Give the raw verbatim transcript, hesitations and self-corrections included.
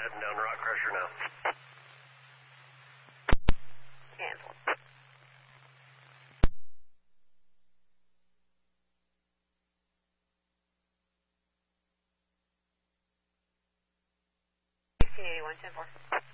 heading down Rock Crusher now. Cancel. sixteen eighty-one, ten four.